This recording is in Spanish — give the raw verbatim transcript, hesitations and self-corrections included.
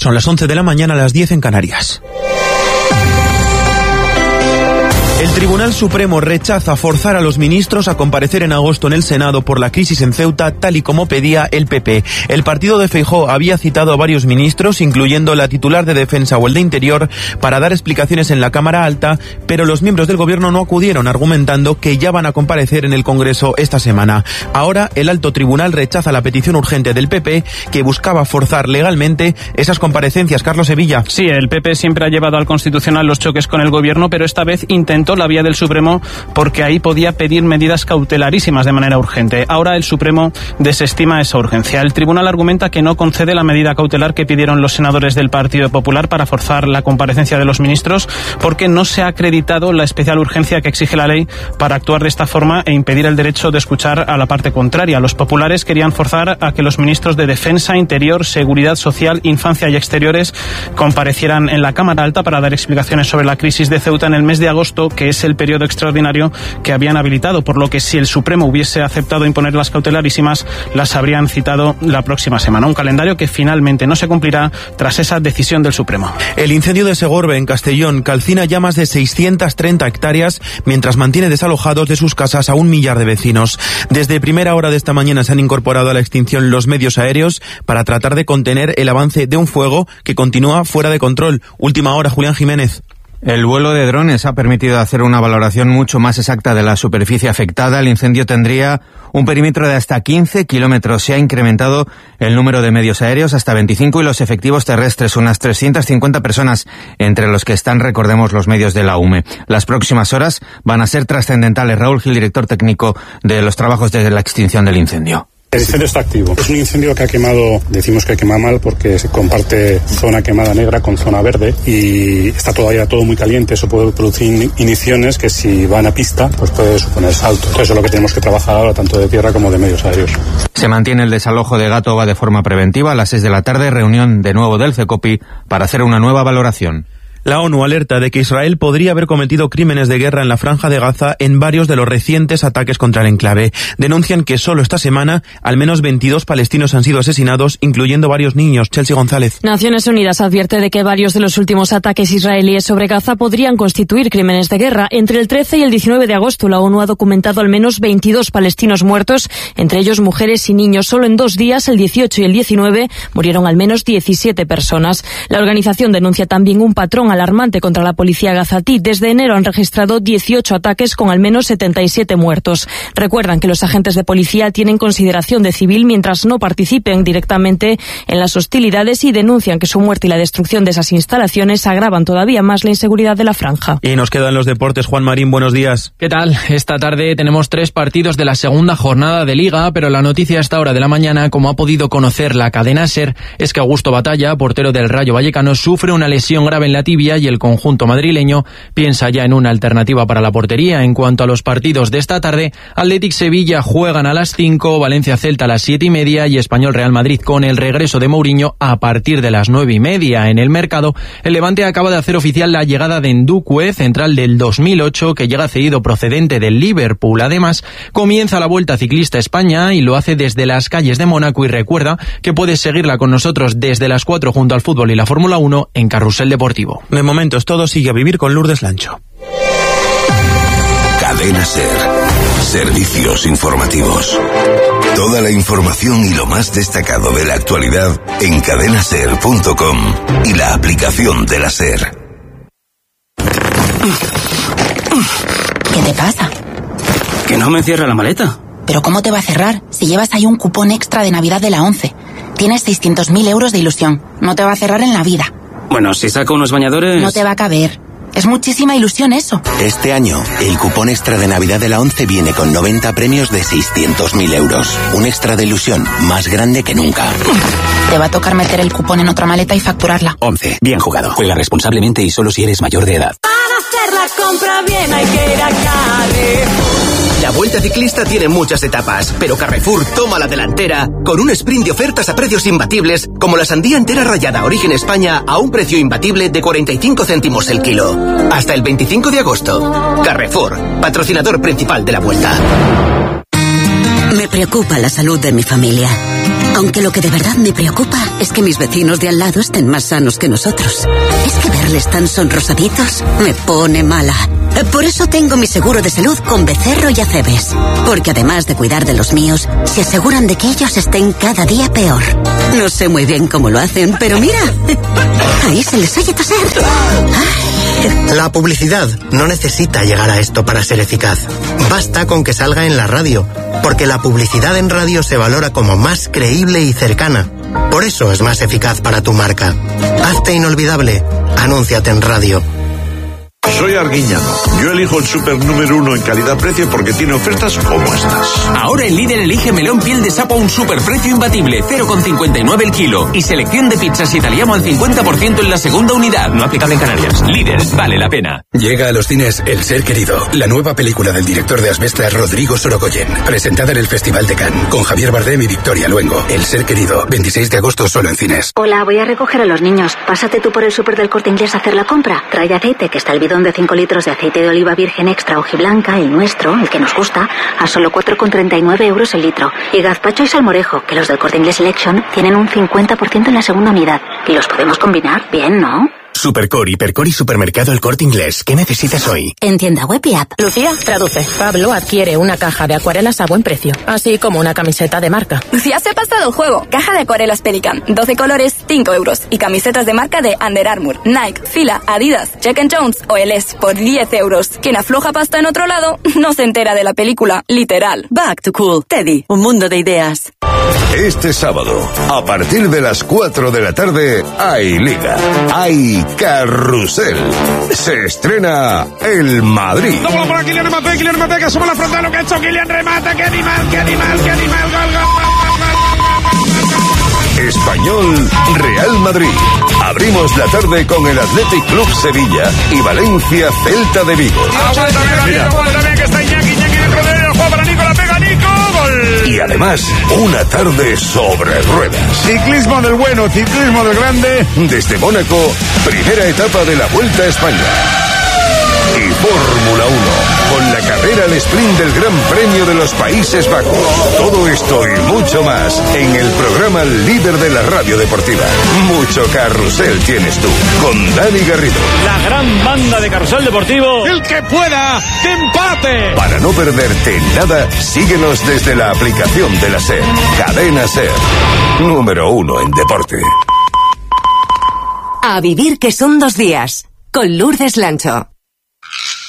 Son las once de la mañana, a las diez en Canarias. El Tribunal Supremo rechaza forzar a los ministros a comparecer en agosto en el Senado por la crisis en Ceuta, tal y como pedía el P P. El partido de Feijóo había citado a varios ministros, incluyendo la titular de Defensa o el de Interior, para dar explicaciones en la Cámara Alta, pero los miembros del Gobierno no acudieron, argumentando que ya van a comparecer en el Congreso esta semana. Ahora, el Alto Tribunal rechaza la petición urgente del P P, que buscaba forzar legalmente esas comparecencias. Carlos Sevilla. Sí, el P P siempre ha llevado al Constitucional los choques con el Gobierno, pero esta vez intentó la vía del Supremo porque ahí podía pedir medidas cautelarísimas de manera urgente. Ahora el Supremo desestima esa urgencia. El tribunal argumenta que no concede la medida cautelar que pidieron los senadores del Partido Popular para forzar la comparecencia de los ministros, porque no se ha acreditado la especial urgencia que exige la ley para actuar de esta forma e impedir el derecho de escuchar a la parte contraria. Los populares querían forzar a que los ministros de Defensa, Interior, Seguridad Social, Infancia y Exteriores comparecieran en la Cámara Alta para dar explicaciones sobre la crisis de Ceuta en el mes de agosto, que es el periodo extraordinario que habían habilitado, por lo que si el Supremo hubiese aceptado imponer las cautelarísimas, las habrían citado la próxima semana. Un calendario que finalmente no se cumplirá tras esa decisión del Supremo. El incendio de Segorbe, en Castellón, calcina ya más de seiscientas treinta hectáreas, mientras mantiene desalojados de sus casas a un millar de vecinos. Desde primera hora de esta mañana se han incorporado a la extinción los medios aéreos para tratar de contener el avance de un fuego que continúa fuera de control. Última hora, Julián Jiménez. El vuelo de drones ha permitido hacer una valoración mucho más exacta de la superficie afectada. El incendio tendría un perímetro de hasta quince kilómetros. Se ha incrementado el número de medios aéreos hasta veinticinco y los efectivos terrestres, unas trescientas cincuenta personas, entre los que están, recordemos, los medios de la U M E. Las próximas horas van a ser trascendentales. Raúl Gil, director técnico de los trabajos desde la extinción del incendio. El incendio está activo. Es un incendio que ha quemado, decimos que quema mal porque se comparte zona quemada negra con zona verde y está todavía todo muy caliente. Eso puede producir igniciones que si van a pista pues puede suponer salto. Eso es lo que tenemos que trabajar ahora, tanto de tierra como de medios aéreos. Se mantiene el desalojo de Gatoba de forma preventiva. A las seis de la tarde, reunión de nuevo del CECOPI para hacer una nueva valoración. La ONU alerta de que Israel podría haber cometido crímenes de guerra en la Franja de Gaza en varios de los recientes ataques contra el enclave. Denuncian que solo esta semana al menos veintidós palestinos han sido asesinados, incluyendo varios niños. Chelsea González. Naciones Unidas advierte de que varios de los últimos ataques israelíes sobre Gaza podrían constituir crímenes de guerra. Entre el trece y el diecinueve de agosto, la ONU ha documentado al menos veintidós palestinos muertos, entre ellos mujeres y niños. Solo en dos días, el dieciocho y el diecinueve, murieron al menos diecisiete personas. La organización denuncia también un patrón alarmante contra la policía gazatí. Desde enero han registrado dieciocho ataques con al menos setenta y siete muertos. Recuerdan que los agentes de policía tienen consideración de civil mientras no participen directamente en las hostilidades y denuncian que su muerte y la destrucción de esas instalaciones agravan todavía más la inseguridad de la franja. Y nos quedan los deportes. Juan Marín, buenos días. ¿Qué tal? Esta tarde tenemos tres partidos de la segunda jornada de Liga, pero la noticia a esta hora de la mañana, como ha podido conocer la cadena SER, es que Augusto Batalla, portero del Rayo Vallecano, sufre una lesión grave en la tibia y el conjunto madrileño piensa ya en una alternativa para la portería. En cuanto a los partidos de esta tarde, Athletic Sevilla juegan a las cinco, Valencia Celta a las siete y media y Español Real Madrid con el regreso de Mourinho a partir de las nueve y media. En el mercado, el Levante acaba de hacer oficial la llegada de Ndukwe, central del dos mil ocho, que llega cedido procedente del Liverpool. Además, comienza la Vuelta Ciclista a España y lo hace desde las calles de Mónaco, y recuerda que puedes seguirla con nosotros desde las cuatro junto al fútbol y la Fórmula uno en Carrusel Deportivo. De momento es todo, sigue a vivir con Lourdes Lancho. Cadena SER. Servicios informativos. Toda la información y lo más destacado de la actualidad en cadena ser punto com y la aplicación de la SER. ¿Qué te pasa? Que no me cierra la maleta. ¿Pero cómo te va a cerrar si llevas ahí un cupón extra de Navidad de la ONCE? Tienes seiscientos mil euros de ilusión. No te va a cerrar en la vida. Bueno, si saco unos bañadores... No te va a caber. Es muchísima ilusión eso. Este año, el cupón extra de Navidad de la ONCE viene con noventa premios de seiscientos mil euros. Un extra de ilusión más grande que nunca. Te va a tocar meter el cupón en otra maleta y facturarla. ONCE. Bien jugado. Juega responsablemente y solo si eres mayor de edad. Para hacer la compra bien hay que ir a Carrefour. La Vuelta Ciclista tiene muchas etapas, pero Carrefour toma la delantera con un sprint de ofertas a precios imbatibles, como la sandía entera rallada Origen España a un precio imbatible de cuarenta y cinco céntimos el kilo. Hasta el veinticinco de agosto. Carrefour, patrocinador principal de la Vuelta. Me preocupa la salud de mi familia. Aunque lo que de verdad me preocupa es que mis vecinos de al lado estén más sanos que nosotros. Es que verles tan sonrosaditos me pone mala. Por eso tengo mi seguro de salud con Becerro y Acebes. Porque además de cuidar de los míos, se aseguran de que ellos estén cada día peor. No sé muy bien cómo lo hacen, pero mira, ahí se les oye toser. La publicidad no necesita llegar a esto para ser eficaz. Basta con que salga en la radio, porque la publicidad en radio se valora como más creíble y cercana. Por eso es más eficaz para tu marca. Hazte inolvidable. Anúnciate en radio. Soy Arguiñano. Yo elijo el super número uno en calidad-precio porque tiene ofertas como estas. Ahora en Lidl elige melón piel de sapo a un superprecio imbatible, cero coma cincuenta y nueve el kilo. Y selección de pizzas italiano al cincuenta por ciento en la segunda unidad. No aplicable en Canarias. Lidl, vale la pena. Llega a los cines El Ser Querido, la nueva película del director de Asbestas, Rodrigo Sorogoyen. Presentada en el Festival de Cannes, con Javier Bardem y Victoria Luengo. El Ser Querido, veintiséis de agosto solo en cines. Hola, voy a recoger a los niños. Pásate tú por el súper del Corte Inglés a hacer la compra. Trae aceite, que está el bidón de cinco litros de aceite de oliva virgen extra hojiblanca, el nuestro, el que nos gusta, a solo cuatro coma treinta y nueve euros el litro. Y gazpacho y salmorejo, que los del Corte Inglés Selection tienen un cincuenta por ciento en la segunda unidad. Y los podemos combinar bien, ¿no? Supercore, Hipercore y Supermercado El Corte Inglés. ¿Qué necesitas hoy? En tienda web y app. Lucía, traduce. Pablo adquiere una caja de acuarelas a buen precio, así como una camiseta de marca. Lucía se ha pasado el juego. Caja de acuarelas Pelican, doce colores, cinco euros. Y camisetas de marca de Under Armour, Nike, Fila, Adidas, Jack and Jones o El S por diez euros. Quien afloja pasta en otro lado no se entera de la película, literal. Back to Cool, Teddy, un mundo de ideas. Este sábado, a partir de las cuatro de la tarde, hay Liga, hay Carrusel. Se estrena el Madrid. No, por aquí, Kylian Mbappé, Kylian Mbappé, que asoma la frontal, lo que ha hecho Kylian, remata, qué animal, qué animal, qué animal, gol, gol, gol, gol. Español, Real Madrid. Abrimos la tarde con el Athletic Club Sevilla y Valencia Celta de Vigo. Y además, una tarde sobre ruedas. Ciclismo del bueno, ciclismo del grande. Desde Mónaco, primera etapa de la Vuelta a España. Y Fórmula uno, con la carrera al sprint del Gran Premio de los Países Bajos. Todo esto y mucho más en el programa líder de la radio deportiva. Mucho carrusel tienes tú, con Dani Garrido. La gran banda de Carrusel Deportivo. El que pueda, que empate. Para no perderte nada, síguenos desde la aplicación de la SER. Cadena SER, número uno en deporte. A vivir que son dos días, con Lourdes Lancho.